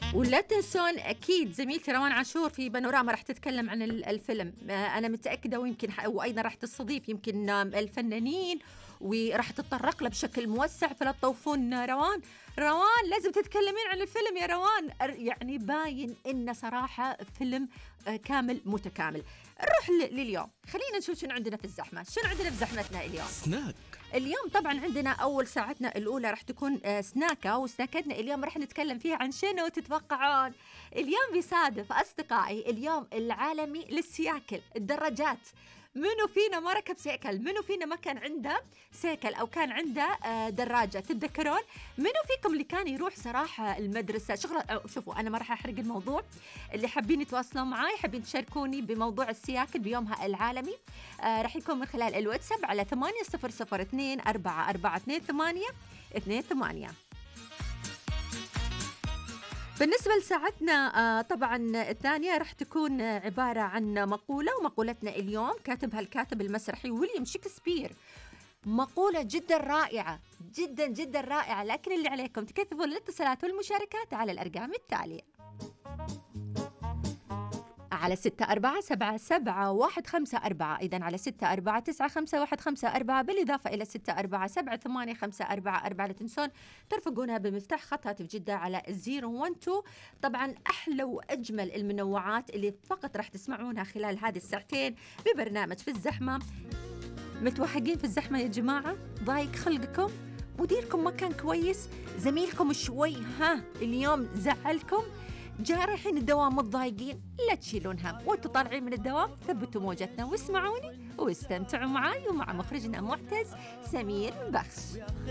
ولا تنسون أكيد زميلتي روان عاشور في بانوراما راح تتكلم عن الفيلم. أنا متأكدة، ويمكن وأيضا راح تستضيف يمكن الفنانين وراح تتطرق له بشكل موسع، فلا تطوفون روان لازم تتكلمين عن الفيلم يا روان. يعني باين إنه صراحة فيلم كامل متكامل. نروح لليوم، خلينا نشوف شنو عندنا في الزحمة. شنو عندنا في زحمتنا اليوم؟ سناك. اليوم طبعا عندنا أول ساعتنا الأولى راح تكون سناكة، وسناكتنا اليوم راح نتكلم فيها عن شنو تتوقعون؟ اليوم بيصادف أصدقائي اليوم العالمي للسياكل، الدراجات. منو فينا ما ركب سيكل؟ منو فينا ما كان عنده سيكل أو كان عنده دراجة؟ تتذكرون؟ منو فيكم اللي كان يروح صراحة المدرسة شغلة؟ شوفوا أنا ما راح أحرق الموضوع. اللي حابين يتواصلون معي، حابين تشاركوني بموضوع السياكل بيومها العالمي، راح يكون من خلال الواتساب على 8002442828. بالنسبة لساعتنا طبعا الثانية راح تكون عبارة عن مقولة، ومقولتنا اليوم كاتبها الكاتب المسرحي ويليام شكسبير. مقولة جدا رائعة، جدا جدا رائعة، لكن اللي عليكم تكتبون الاتصالات والمشاركات على الأرقام التالية: على 64777154، إذن على 64951554، بالإضافة إلى 64788544. لا تنسون ترفقونها بمفتاح خط هاتف جدة على 012. طبعا أحلى وأجمل المنوعات اللي فقط راح تسمعونها خلال هذه الساعتين ببرنامج في الزحمة. متوهقين في الزحمة يا جماعة؟ ضايق خلقكم؟ مديركم ما كان كويس؟ زميلكم شوي اليوم زعلكم؟ جاء رايحين الدوام متضايقين؟ لا تشيلون هم، وانتوا طالعين من الدوام ثبتوا موجتنا واسمعوني واستمتعوا معاي ومع مخرجنا معتز سمير بخش.